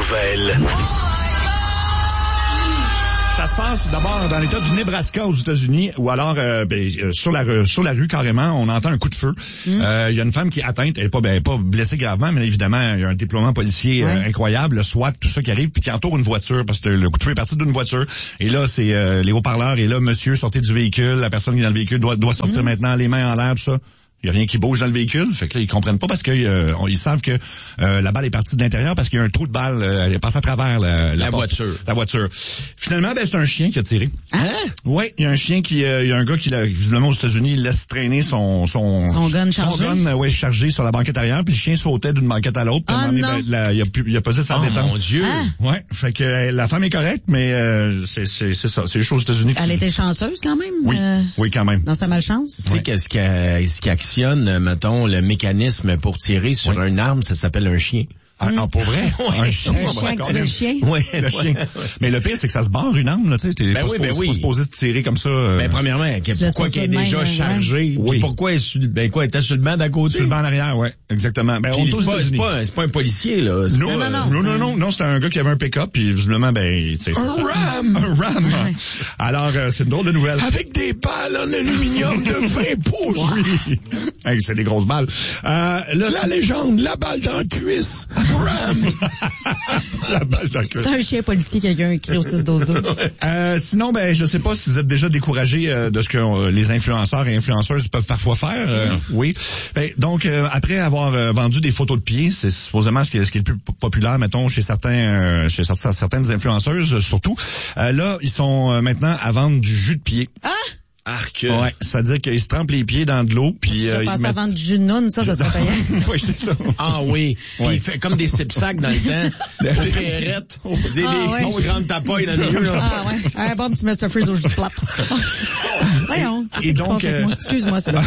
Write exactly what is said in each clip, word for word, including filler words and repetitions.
nouvelles. Ça se passe d'abord dans l'État du Nebraska aux États-Unis, ou alors euh, ben, euh, sur la rue, sur la rue carrément, on entend un coup de feu. Il mm. euh, y a une femme qui est atteinte, elle est pas, ben, pas blessée gravement, mais évidemment il y a un déploiement policier ouais. euh, incroyable, le SWAT, tout ça qui arrive, puis qui entoure une voiture parce que le coup de feu est parti d'une voiture. Et là c'est euh, les haut-parleurs et là monsieur sortez du véhicule, la personne qui est dans le véhicule doit, doit sortir mm. maintenant les mains en l'air, tout ça. Il y a rien qui bouge dans le véhicule, fait que là ils comprennent pas parce que euh, ils savent que euh, la balle est partie de l'intérieur parce qu'il y a un trou de balle, euh, elle est passée à travers la, la, la porte, voiture. La voiture. Finalement, ben c'est un chien qui a tiré. Hein? Oui, il y a un chien qui, euh, il y a un gars qui, visiblement aux États-Unis, il laisse traîner son son son gun chargé, son gun, euh, ouais, chargé sur la banquette arrière, puis le chien sautait d'une banquette à l'autre. Ah donné, non. Ben, la, il a pu, il a posé sa oh, détente. Mon Dieu. Ah. Ouais, fait que euh, la femme est correcte, mais euh, c'est c'est c'est ça, c'est juste aux États-Unis. Elle était chanceuse quand même. Oui, euh, oui quand même. Dans sa malchance. Tu sais qu'est-ce qui, ce qui actionne, mettons, le mécanisme pour tirer sur oui. une arme, ça s'appelle un chien. Ah, non, pour vrai? Ouais. Un chien. Un chien qui tire le chien. Oui, le ouais. chien. Mais le pire, c'est que ça se barre une arme, là, tu sais. T'es ben pas, oui, supposé, ben oui. pas supposé se tirer comme ça. Euh... Ben, premièrement, pourquoi qu'elle est déjà même, chargée? Oui. Puis pourquoi elle est sur, ben quoi, elle était sur le banc d'à côté? Sur le banc d'arrière, ouais. Exactement. Ben, puis on c'est, pas, c'est pas, c'est pas un policier, là. C'est non, pas, non, non, non, non, non, non, c'était un gars qui avait un pick-up, puis visiblement, ben, tu sais. Un ram! Un ram! Alors, euh, c'est une drôle de nouvelle. Avec des balles en aluminium de vingt pouces! Oui. Hey, c'est des grosses balles. Euh, là, la légende, la balle dans la cuisse. Ram! La balle dans le C'est un chien policier, quelqu'un écrit au six douze douze. Euh, sinon, ben, je sais pas si vous êtes déjà découragé euh, de ce que euh, les influenceurs et influenceuses peuvent parfois faire. Euh, mmh. Oui. Ben, donc, euh, après avoir euh, vendu des photos de pieds, c'est supposément ce qui est, ce qui est le plus populaire, mettons, chez certains, euh, chez certains, certaines influenceuses, surtout. Euh, là, ils sont euh, maintenant à vendre du jus de pied. Ah! Arc. Ouais, c'est-à-dire qu'ils se trempent les pieds dans de l'eau, puis ça euh, passe ils mettent... à vendre du jus de noune, ça, ça serait payant. Oui, c'est ça. Ah oui. Puis ouais. il fait comme des sip-sacs dans le temps. Des pérettes. Des, ah, des, ouais. on se rentre ta paille dans le milieu, là. Ah ouais. Un bon petit mister Freeze au jus de plate. Voyons. Et donc, euh... excuse-moi, c'est bon.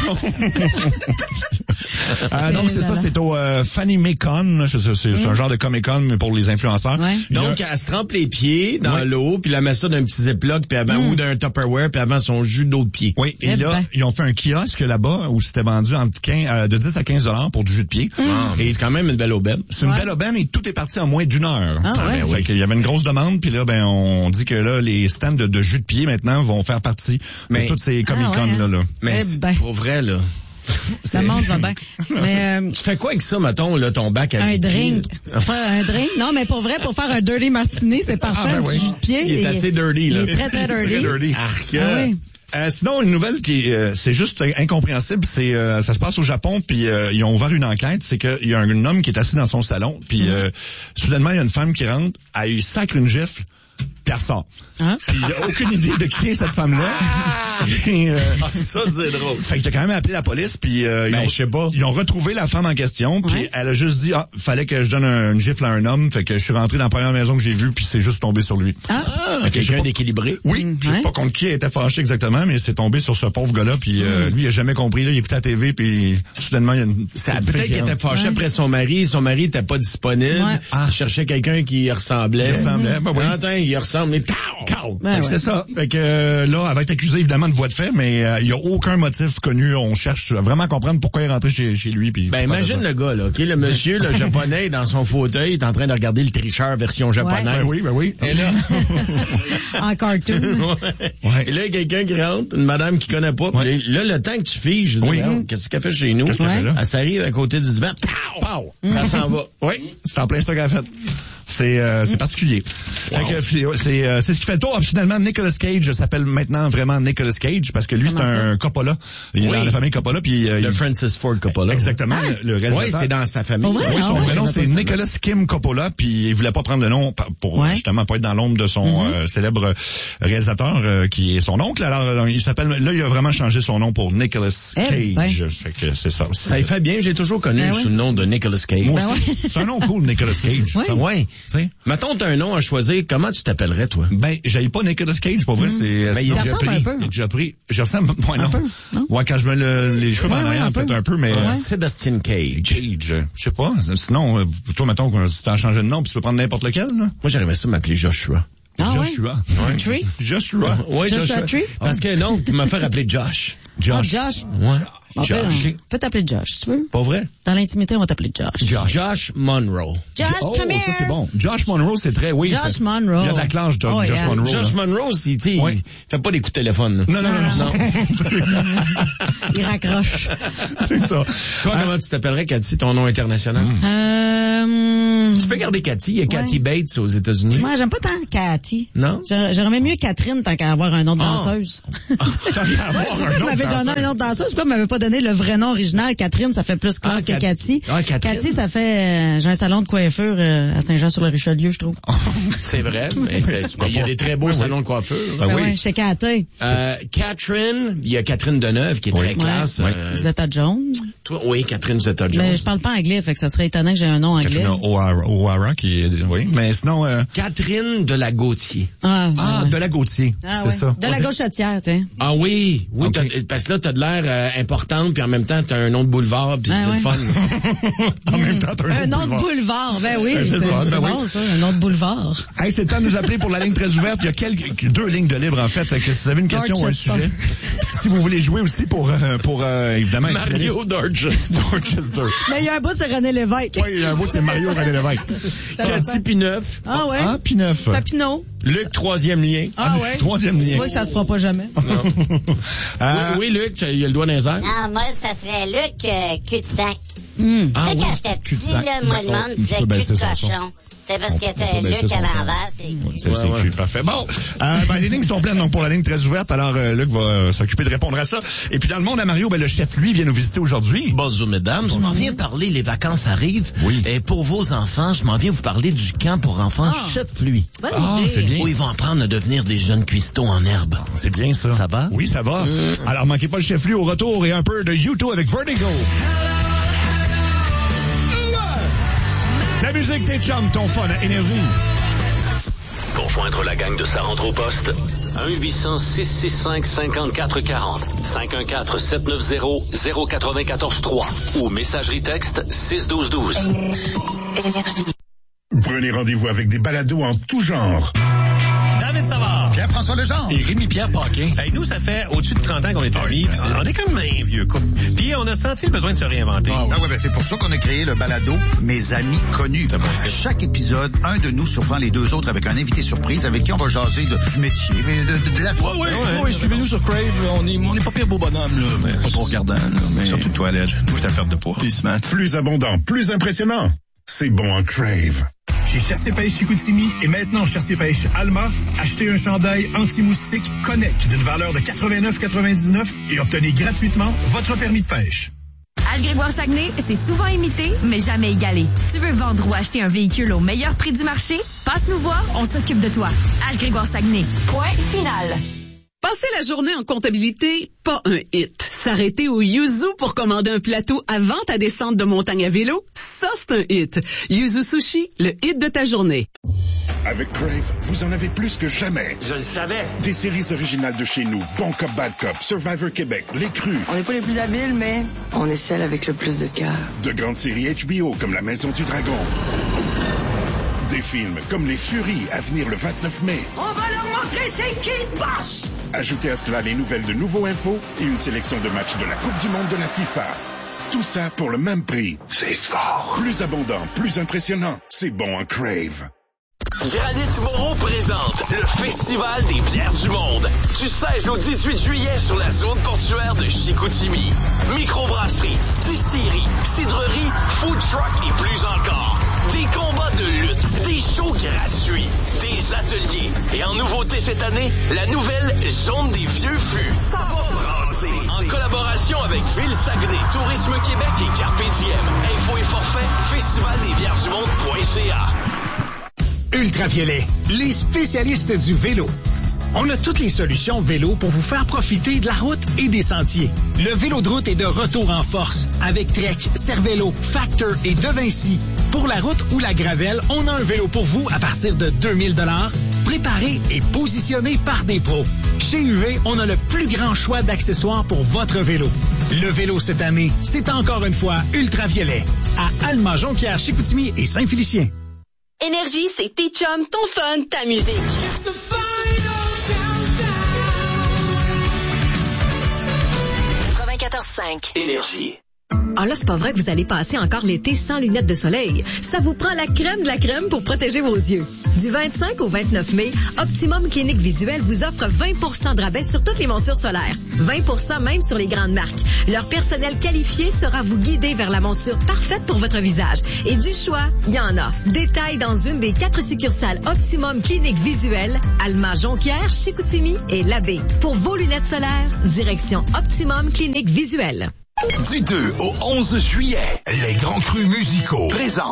Ah, donc, c'est ça, c'est au euh, Fannie Mae Con. C'est, c'est, c'est mm. un genre de Comic-Con, mais pour les influenceurs. Ouais. Donc, elle se trempe les pieds dans ouais. l'eau, puis elle met ça d'un petit ziploc, puis avant, mm. ou d'un Tupperware, puis avant son jus d'eau de pied. Oui, et, et là, ben. ils ont fait un kiosque là-bas où c'était vendu entre quinze, euh, de dix à quinze dollars pour du jus de pied. Mm. Et c'est quand même une belle aubaine. C'est une ouais. belle aubaine et tout est parti en moins d'une heure. Ah, ouais. Ben, oui. Fait qu'il y avait une grosse demande, puis là, ben, on dit que là, les stands de, de jus de pied maintenant vont faire partie mais, de toutes ces Comic-Con ah, ouais, là, là. Mais eh ben. pour vrai, là. Ça monte va bien. Mais euh, tu fais quoi avec ça, mettons, là, ton bac à un jus drink. un drink. Non, mais pour vrai, pour faire un dirty martini, c'est parfait. Ah, ben du oui. jus de pied. Il est assez dirty, là. Il est très, très dirty. Très dirty. Arc. Ah, oui. Euh, sinon, une nouvelle qui euh, c'est juste incompréhensible, c'est euh, ça se passe au Japon, puis euh, ils ont ouvert une enquête, c'est qu'il y a un, un homme qui est assis dans son salon, puis mm-hmm. euh, soudainement, il y a une femme qui rentre, elle lui sacre une gifle, puis elle ressort. Hein? Puis il a aucune idée de qui est cette femme-là. Ah! Et, euh, ça, c'est drôle. Fait qu'il a quand même appelé la police, puis euh, ben, ils, ont, je sais pas. ils ont retrouvé la femme en question, puis ouais. elle a juste dit, ah, fallait que je donne un, une gifle à un homme, fait que je suis rentré dans la première maison que j'ai vue, puis c'est juste tombé sur lui. Ah, ah quelqu'un d'équilibré. Oui, mmh, je sais ouais. pas contre qui elle était fâchée exactement, mais c'est tombé sur ce pauvre gars-là, puis euh, mmh. lui, il a jamais compris, là, il écoutait la T V, puis soudainement, il y a une... Ça, peut-être qu'il était fâché ouais. après son mari, son mari était pas disponible, ouais. ah. il cherchait quelqu'un qui y ressemblait. Il ressemblait, ben oui. Attends, il ressemble, mais ben ouais. c'est ça. Fait que euh, là, elle va être accusée évidemment de voie de fait, mais euh, il y a aucun motif connu. On cherche vraiment à comprendre pourquoi il est rentré chez, chez lui. Puis ben imagine le gars là, ok, le monsieur, le japonais dans son fauteuil, est en train de regarder le tricheur version japonaise. Ouais. Ben oui, ben oui. Et là, en cartoon. ouais. Ouais. Et là, il y a quelqu'un qui rentre, une madame qui connaît pas. Ouais. Là, le temps que tu figes, je dis, oui. oh, qu'est-ce qu'elle fait chez nous? Qu'est-ce qu'elle fait là? Elle s'arrive à côté du divan. Pow! Elle s'en va. Oui, c'est en plein ça qu'elle a fait. C'est euh, c'est particulier. Wow. Fait que c'est euh, c'est ce qui fait le tour. Finalement, Nicolas Cage s'appelle maintenant vraiment Nicolas Cage parce que lui Comment c'est ça? un Coppola. Il est oui. dans la famille Coppola puis euh, le il... Francis Ford Coppola. Exactement. Ah. Le, le réalisateur. Oui, c'est dans sa famille. Oh, oui, son ah, vrai nom ouais, c'est Nicolas Kim Coppola puis il voulait pas prendre le nom pour ouais. justement pas être dans l'ombre de son mm-hmm. euh, célèbre réalisateur euh, qui est son oncle. Alors il s'appelle là il a vraiment changé son nom pour Nicolas Cage. Eh ben. Fait que c'est ça. Ça lui fait bien. J'ai toujours connu ben sous oui. le nom de Nicolas Cage. Moi ben aussi. Ouais. C'est un nom cool, Nicolas Cage. Oui. Ouais. Tu mettons t'as un nom à choisir. Comment tu t'appellerais, toi? Ben, j'avais pas Nicolas Cage, pour vrai, mmh. c'est... Mais il j'ai ressemble un peu. J'ai déjà pris... Je ressemble... Ouais, non. Un peu, non? Ouais, quand je mets le, les cheveux ouais, en arrière, ouais, peut-être un peu, mais... Ouais. Sébastien Cage. Cage, je sais pas. Sinon, toi, mettons, si t'as changé de nom, puis tu peux prendre n'importe lequel, là. Moi, j'arrivais ça à m'appeler Joshua. Ah Joshua. Ouais. Tree? Joshua. Oui, Joshua Joshua. Tree? Parce que non, tu m'as fait rappeler Josh. Josh. Ah, Josh. Ouais. On peut, Josh. on peut t'appeler Josh, si tu veux. Pas vrai? Dans l'intimité, on va t'appeler Josh. Josh. Josh Monroe. Josh, oh, come here. ça c'est bon. Josh Monroe, c'est très, oui. Josh c'est- Monroe. Il y a de la classe, Josh, Oh, Josh yeah. Monroe. Josh là. Monroe, c'est, tu sais, Oui. il fait pas des coups de téléphone. Non, non, non, non. Il raccroche. C'est ça. Toi, Ah, comment tu t'appellerais, Cathy, ton nom international? Euh, Tu peux garder Cathy. Il y a Cathy Bates aux États-Unis. moi, j'aime pas tant Cathy. Non? J'aurais j'aurais même mieux Catherine tant qu'à avoir un nom de Ah. danseuse. Tant qu'à avoir Pourquoi un vous autre m'avez donné danseur. un nom de danseuse? Pourquoi vous m'avez pas donné le vrai nom original? Catherine, ça fait plus classe Ah, que Cat- Cathy. Ah, Catherine. Cathy, ça fait... euh, j'ai un salon de coiffure euh, à Saint-Jean-sur-le-Richelieu, je trouve. C'est vrai, mais c'est- il y a des très beaux salons de coiffure. Ah Ben oui. ouais, chez Cathy. Euh, Catherine, il y a Catherine Deneuve qui est très classe. Ouais. Euh, Zeta Jones. toi, oui, Catherine Zeta-Jones. Mais je parle pas anglais, fait que ça serait étonnant que j'ai un nom anglais. Catherine O'Hara, O'Hara qui est, oui. Mais sinon, euh, Catherine de la Gauthier. Ah, ah, ouais. de la Gauthier. Ah, c'est ouais. ça. De la gauchetière, tiens. Ah oui, oui, Ok. t'as- parce que là, t'as de l'air euh, importante, puis en même temps, t'as un nom de boulevard, puis Ah, c'est ouais. le fun. En même temps, t'as Un un nom autre de boulevard, ben oui, Ben, c'est c'est ça, c'est ben bon oui. ça, un nom de boulevard. Hey, c'est le temps de nous appeler pour la ligne très ouverte. Il y a quelques, deux lignes de libre, en fait. Fait que si vous avez une question ou un Dorchester. sujet, si vous voulez jouer aussi pour, euh, pour euh, évidemment, être Mario finaliste. Dorchester. Dorchester. Mais il y a un bout, c'est René Lévesque. Oui, il y a un bout, c'est Mario René Lévesque. Ça va Cathy pas. Pineuf. Ah ouais. Ah, puis neuf. Papineau. Luc, troisième lien. Ah ouais. Troisième Tu lien. vois que ça se fera pas jamais. Euh, Oui, oui, Luc, il a le doigt dans les airs. Non, moi, ça serait Luc euh, cul-de-sac. Hum. Ah Tu sais, oui, quand j'étais petit, cul-de-sac. là, moi, le Bon, monde tu disait peux cul baisser de son son. cochon. C'est parce On que peut t'as baisser Luc son à son. l'envers, c'est cul. C'est Ouais, c'est ouais. cul, parfait. Bon, euh, ben, les lignes sont pleines donc pour la ligne très ouverte. Alors euh, Luc va euh, s'occuper de répondre à ça. Et puis dans le monde à Mario, ben le chef lui vient nous visiter aujourd'hui. Bonjour mesdames, je m'en viens parler, les vacances arrivent. Oui. Et pour vos enfants, je m'en viens vous parler du camp pour enfants Ah. Chef Lui. Bonne Ah, idée. c'est bien. Où ils vont apprendre à devenir des jeunes cuistots en herbe. C'est bien ça. Ça va? Oui, ça va. Alors manquez pas le chef lui au retour et un peu de U deux avec Vertigo. Ta musique, tes chums, ton fun à Énergie. Pour joindre la gang de Sa rentre au poste, un huit cents, six six cinq, cinquante-quatre quarante, cinq un quatre, sept neuf zéro, zéro neuf quatre trois ou messagerie texte six douze douze. Prenez rendez-vous avec des balados en tout genre. David Savard. Pierre-François Legendre. Et Rémi-Pierre Paquin. Hey, nous, ça fait au-dessus de trente ans qu'on est amis. puis c'est- on est comme un vieux couple. Puis on a senti le besoin de se réinventer. Ah ouais, ben c'est pour ça qu'on a créé le balado Mes amis connus. À chaque épisode, un de nous surprend les deux autres avec un invité surprise avec qui on va jaser de, du métier, mais de, de, de la vie. Ouais, ouais, ouais, ouais, suivez-nous sur Crave. là. On est, on est pas pire beau bonhomme, là. Mais pas trop regardant, là. Mais... Surtout toi, Ledge. Nous, ta perte de poids. Peace, man. Plus abondant, plus impressionnant. C'est bon en Crave. Chez Chassé Pêche Chicoutimi et maintenant Chassé Pêche Alma, achetez un chandail anti-moustique Connect d'une valeur de quatre-vingt-neuf quatre-vingt-dix-neuf et obtenez gratuitement votre permis de pêche. H-Grégoire-Saguenay, c'est souvent imité, mais jamais égalé. Tu veux vendre ou acheter un véhicule au meilleur prix du marché? Passe nous voir, on s'occupe de toi. H-Grégoire-Saguenay. Point final. Passer la journée en comptabilité, pas un hit. S'arrêter au Yuzu pour commander un plateau avant ta descente de montagne à vélo, ça c'est un hit. Yuzu Sushi, le hit de ta journée. Avec Crave, vous en avez plus que jamais. Je le savais. Des séries originales de chez nous. Bon Cop, Bad Cop, Survivor Québec, Les Crus. On n'est pas les plus habiles, mais on est celle avec le plus de cœur. De grandes séries H B O comme La Maison du Dragon. Des films comme Les Furies à venir le vingt-neuf mai. On va leur montrer c'est qui le boss! Ajoutez à cela les nouvelles de Nouveau Info et une sélection de matchs de la Coupe du Monde de la FIFA. Tout ça pour le même prix. C'est fort. Plus abondant, plus impressionnant. C'est bon en Crave. Granit Moreau présente le Festival des bières du monde. Du seize au dix-huit juillet sur la zone portuaire de Chicoutimi. Microbrasserie, distillerie, cidrerie, food truck et plus encore. Des combats de lutte, des shows gratuits, des ateliers. Et en nouveauté cette année, la nouvelle Zone des vieux fûts. Ça va brasser. En collaboration avec Ville Saguenay, Tourisme Québec et Carpe Diem. Info et forfait, festivaldesbièresdumonde.ca. Ultraviolet, les spécialistes du vélo. On a toutes les solutions vélo pour vous faire profiter de la route et des sentiers. Le vélo de route est de retour en force avec Trek, Cervélo, Factor et De Vinci. Pour la route ou la gravelle, on a un vélo pour vous à partir de deux mille dollars, préparé et positionné par des pros. Chez U V, on a le plus grand choix d'accessoires pour votre vélo. Le vélo cette année, c'est encore une fois Ultraviolet à Alma, Jonquière, Chicoutimi et Saint-Félicien. Énergie, c'est tes chums, ton fun, ta musique. quatre cinq. Énergie. Ah là, c'est pas vrai que vous allez passer encore l'été sans lunettes de soleil. Ça vous prend la crème de la crème pour protéger vos yeux. Du vingt-cinq au vingt-neuf mai, Optimum Clinique Visuelle vous offre vingt pour cent de rabais sur toutes les montures solaires. vingt pour cent même sur les grandes marques. Leur personnel qualifié sera vous guider vers la monture parfaite pour votre visage. Et du choix, il y en a. Détails dans une des quatre succursales Optimum Clinique Visuelle, Alma Jonquière, Chicoutimi et Labbé. Pour vos lunettes solaires, direction Optimum Clinique Visuelle. Du deux au onze juillet, les grands crus musicaux présentent